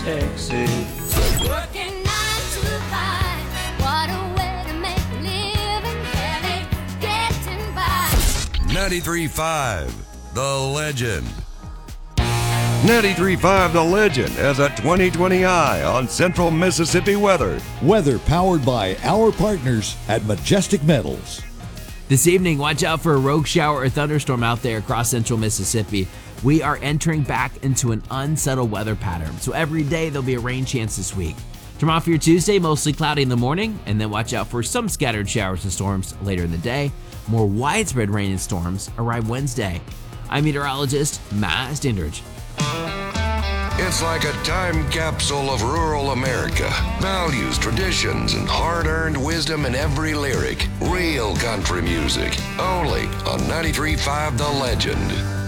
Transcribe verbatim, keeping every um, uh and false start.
Texas. Working nine to five, what a way to make a living, barely getting by. ninety-three point five, The Legend. ninety-three point five The Legend has a twenty twenty eye on Central Mississippi weather. Weather powered by our partners at Majestic Metals. This evening, watch out for a rogue shower or thunderstorm out there across central Mississippi. We are entering back into an unsettled weather pattern, so every day there'll be a rain chance this week. Tomorrow for your Tuesday, mostly cloudy in the morning, and then watch out for some scattered showers and storms later in the day. More widespread rain and storms arrive Wednesday. I'm meteorologist Matt Stindridge. It's like a time capsule of rural America. Values, traditions, and hard-earned wisdom in every lyric. Real country music. Only on ninety-three point five The Legend.